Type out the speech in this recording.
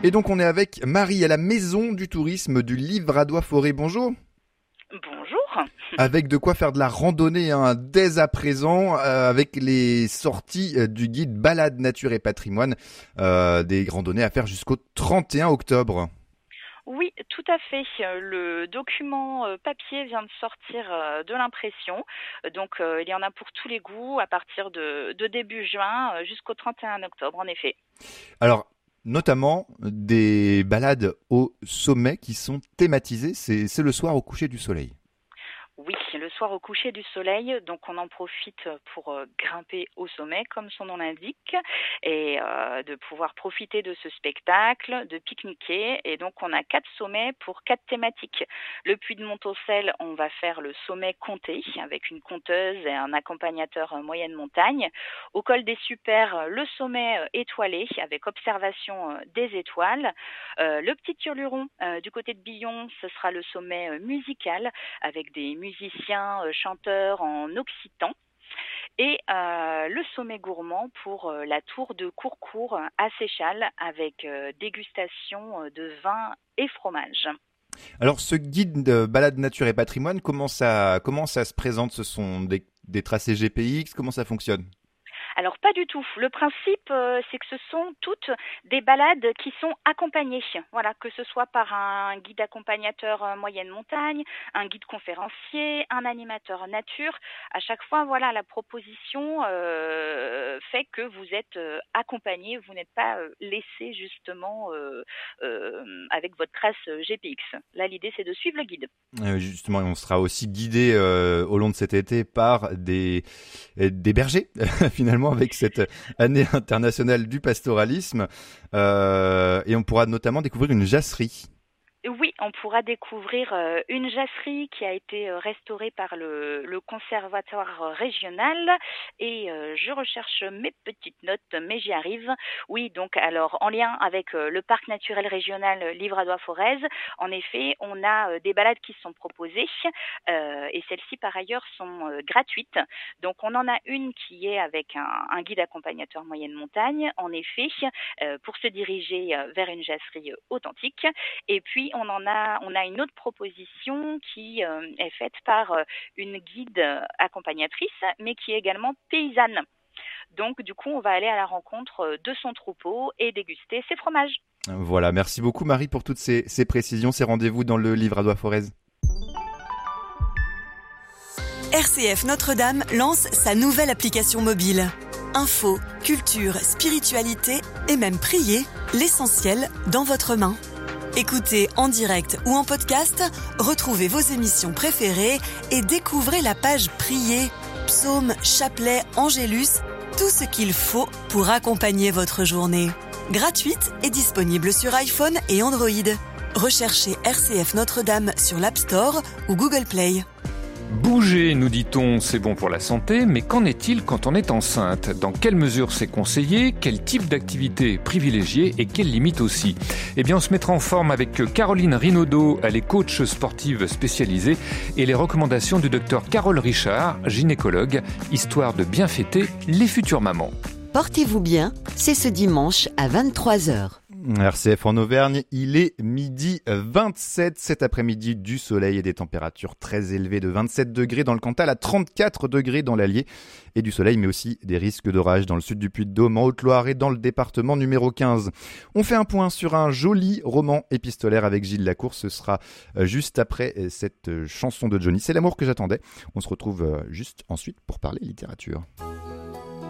Et donc on est avec Marie à la Maison du Tourisme du Livradois-Forez. Bonjour. Bonjour. Avec de quoi faire de la randonnée dès à présent, avec les sorties du guide Balade Nature et Patrimoine, des randonnées à faire jusqu'au 31 octobre. Oui, tout à fait. Le document papier vient de sortir de l'impression. Donc, il y en a pour tous les goûts à partir de début juin jusqu'au 31 octobre, en effet. Alors, notamment des balades au sommet qui sont thématisées, c'est le soir au coucher du soleil. Oui, le soir au coucher du soleil, donc on en profite pour grimper au sommet, comme son nom l'indique, et de pouvoir profiter de ce spectacle, de pique-niquer. Et donc on a 4 sommets pour 4 thématiques. Le Puy de Montaucel, on va faire le sommet compté, avec une conteuse et un accompagnateur moyenne montagne. Au col des Supers, le sommet étoilé, avec observation des étoiles. Le Petit Hurluron, du côté de Billon, ce sera le sommet musical, avec des musiciens, chanteurs en occitan. Et le sommet gourmand pour la tour de Courcourt à Séchal avec dégustation de vin et fromage. Alors ce guide de balade nature et patrimoine, comment ça se présente? Ce sont des tracés GPX, comment ça fonctionne? Alors pas du tout. Le principe, c'est que ce sont toutes des balades qui sont accompagnées. Voilà, que ce soit par un guide accompagnateur moyenne montagne, un guide conférencier, un animateur nature. À chaque fois, voilà, la proposition fait que vous êtes accompagné, vous n'êtes pas laissé justement avec votre trace GPX. Là, l'idée, c'est de suivre le guide. Justement, on sera aussi guidé au long de cet été par des bergers, finalement, avec cette année internationale du pastoralisme. Et on pourra notamment découvrir une jasserie. Oui, on pourra découvrir une jasserie qui a été restaurée par le conservatoire régional et je recherche mes petites notes, mais j'y arrive. Oui, donc alors en lien avec le parc naturel régional Livradois-Forez, en effet, on a des balades qui sont proposées et celles-ci par ailleurs sont gratuites. Donc on en a une qui est avec un guide accompagnateur moyenne montagne, en effet, pour se diriger vers une jasserie authentique. Et puis on a une autre proposition qui est faite par une guide accompagnatrice, mais qui est également paysanne. Donc du coup, on va aller à la rencontre de son troupeau et déguster ses fromages. Voilà, merci beaucoup Marie pour toutes ces précisions, ces rendez-vous dans le Livradois-Forez. RCF Notre-Dame lance sa nouvelle application mobile. Info, culture, spiritualité et même prier, l'essentiel dans votre main. Écoutez en direct ou en podcast, retrouvez vos émissions préférées et découvrez la page Prier, psaumes, chapelets, angélus, tout ce qu'il faut pour accompagner votre journée. Gratuite et disponible sur iPhone et Android. Recherchez RCF Notre-Dame sur l'App Store ou Google Play. Bouger, nous dit-on, c'est bon pour la santé, mais qu'en est-il quand on est enceinte? Dans quelle mesure c'est conseillé? Quel type d'activité privilégier et quelles limites aussi? Eh bien, on se mettra en forme avec Caroline Rinaudot, elle est coach sportive spécialisée, et les recommandations du docteur Carole Richard, gynécologue, histoire de bien fêter les futures mamans. Portez-vous bien, c'est ce dimanche à 23h. RCF en Auvergne, il est midi 27 cet après-midi, du soleil et des températures très élevées de 27 degrés dans le Cantal à 34 degrés dans l'Allier et du soleil mais aussi des risques d'orage dans le sud du Puy-de-Dôme, en Haute-Loire et dans le département numéro 15. On fait un point sur un joli roman épistolaire avec Gilles Lacour, ce sera juste après cette chanson de Johnny, c'est l'amour que j'attendais. On se retrouve juste ensuite pour parler littérature.